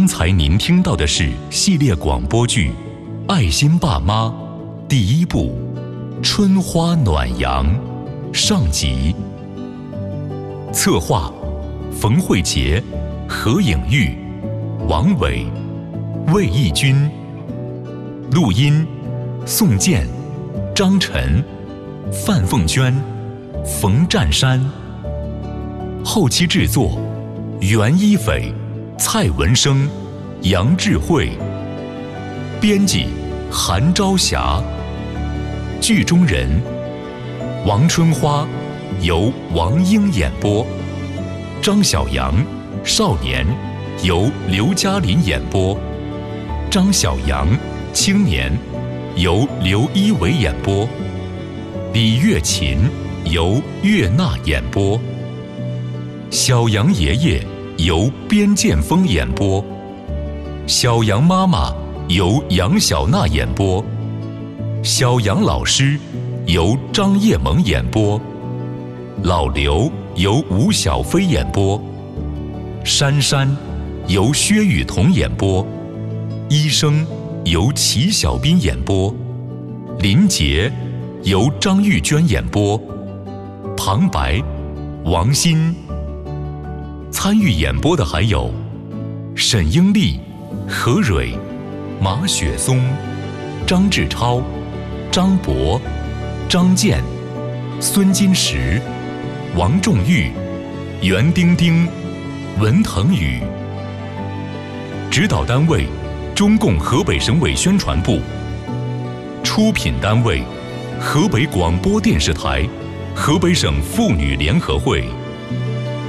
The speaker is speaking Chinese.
才您听到的是系列广播剧《爱心爸妈》第1部《春花暖阳》上集。策划：冯慧杰、何颖玉、王伟、魏义军。录音：宋健、张晨、范凤娟、冯占山。后期制作：袁一斐、蔡文生、杨智慧。编辑：韩朝霞。剧中人：王春花由王英演播，张小阳少年由刘嘉林演播，张小阳青年由刘一伟演播，李月琴由岳娜演播，小杨爷爷由边建峰演播，小杨妈妈由杨小娜演播，小杨老师由张叶萌演播，老刘由吴小飞演播，珊珊由薛雨桐演播，医生由齐小斌演播，林杰由张玉娟演播，旁白王鑫。参与演播的还有沈英丽、何蕊、马雪松、张志超、张博、张健、孙金石、王仲玉、袁丁丁、文腾宇。指导单位：中共河北省委宣传部。出品单位：河北广播电视台、河北省妇女联合会。